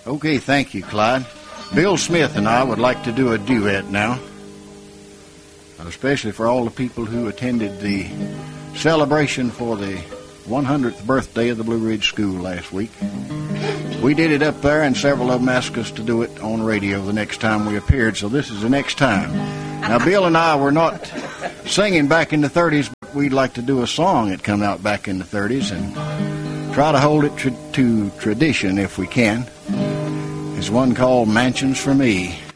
Okay, thank you, Clyde. Bill Smith and I would like to do a duet now, especially for all the people who attended the celebration for the 100th birthday of the Blue Ridge School last week. We did it up there, and several of them asked us to do it on radio the next time we appeared, so this is the next time. Now, Bill and I were not singing back in the 30s, but we'd like to do a song that come out back in the 30s and try to hold it to tradition if we can. There's one called Mansions for Me.